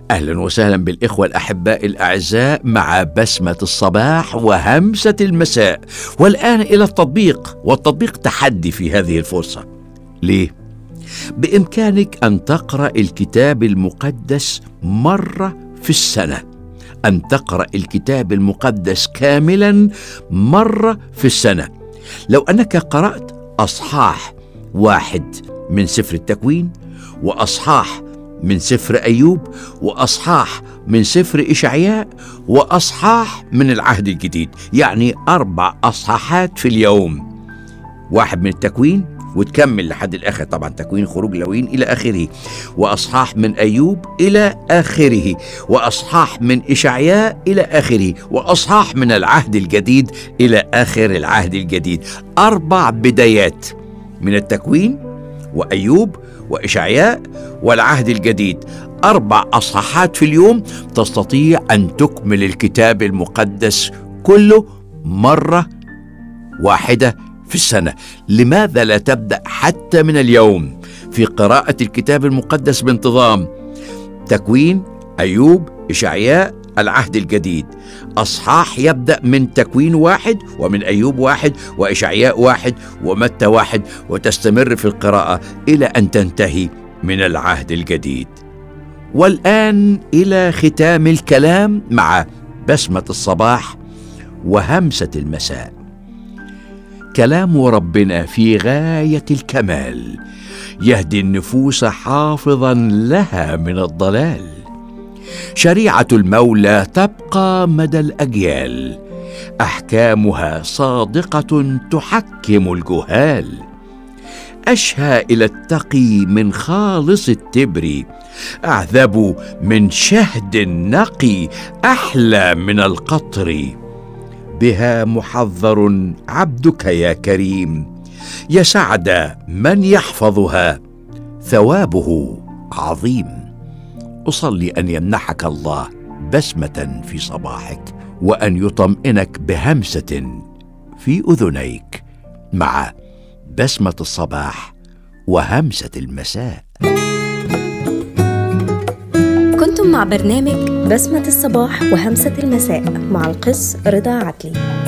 أهلا وسهلا بالإخوة الأحباء الأعزاء مع بسمة الصباح وهمسة المساء. والآن إلى التطبيق، والتطبيق تحدي في هذه الفرصة. ليه؟ بإمكانك أن تقرأ الكتاب المقدس مرة في السنة، أن تقرأ الكتاب المقدس كاملا مرة في السنة. لو أنك قرأت أصحاح 1 من سفر التكوين، وأصحاح من سفر أيوب، وأصحاح من سفر إشعياء، وأصحاح من العهد الجديد، يعني 4 أصحاحات في اليوم. 1 من التكوين وتكمل لحد الآخر، طبعا تكوين خروج لاويين إلى آخره، وأصحاح من أيوب إلى آخره، وأصحاح من إشعياء إلى آخره، وأصحاح من العهد الجديد إلى آخر العهد الجديد. 4 بدايات من التكوين وأيوب وإشعياء والعهد الجديد، 4 أصحاحات في اليوم. تستطيع أن تكمل الكتاب المقدس كله مرة واحدة في السنة. لماذا لا تبدأ حتى من اليوم في قراءة الكتاب المقدس بانتظام؟ تكوين، أيوب، إشعياء، العهد الجديد. أصحاح يبدأ من تكوين 1 ومن أيوب 1 وإشعياء 1 ومتى 1، وتستمر في القراءة إلى أن تنتهي من العهد الجديد. والآن إلى ختام الكلام مع بسمة الصباح وهمسة المساء. كلام ربنا في غاية الكمال، يهدي النفوس حافظا لها من الضلال. شريعة المولى تبقى مدى الأجيال، أحكامها صادقة تحكم الجهال. أشهى إلى التقي من خالص التبر، أعذب من شهد نقي، أحلى من القطر. بها محذر عبدك يا كريم، يسعد من يحفظها، ثوابه عظيم. أصلي أن يمنحك الله بسمة في صباحك، وأن يطمئنك بهمسة في أذنيك مع بسمة الصباح وهمسة المساء. كنتم مع برنامج بسمة الصباح وهمسة المساء مع القس رضا عدلي.